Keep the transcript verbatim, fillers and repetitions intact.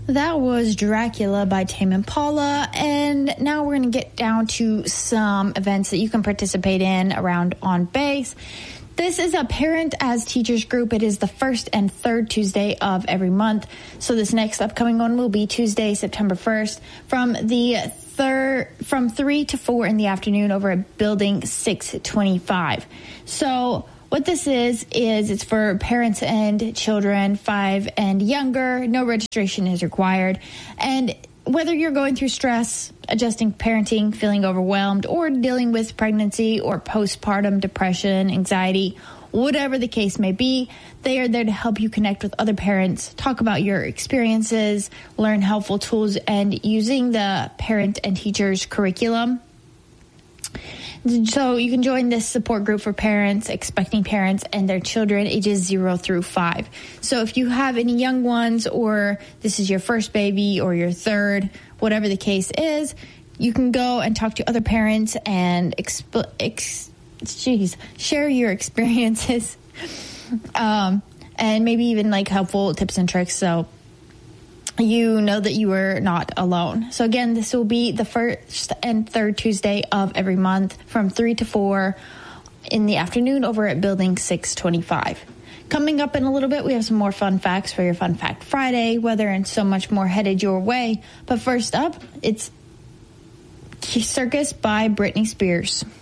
That was Dracula by Tame Impala, and now we're going to get down to some events that you can participate in around On Base. This is a Parent as Teachers group. It is the first and third Tuesday of every month. So this next upcoming one will be Tuesday, September first, from the third, from three to four in the afternoon over at Building six twenty-five. So what this is, is it's for parents and children five and younger. No registration is required. And whether you're going through stress, adjusting parenting, feeling overwhelmed, or dealing with pregnancy or postpartum depression, anxiety, whatever the case may be, they are there to help you connect with other parents, talk about your experiences, learn helpful tools, and using the Parent and Teachers curriculum. So you can join this support group for parents, expecting parents, and their children ages zero through five. So if you have any young ones, or this is your first baby or your third, whatever the case is, you can go and talk to other parents and exp- ex- geez, share your experiences, um, and maybe even like helpful tips and tricks. So you know that you are not alone. So again, this will be the first and third Tuesday of every month from three to four in the afternoon over at Building six twenty-five. Coming up in a little bit, we have some more fun facts for your Fun Fact Friday, weather, and so much more headed your way. But first up, it's Circus by Britney Spears.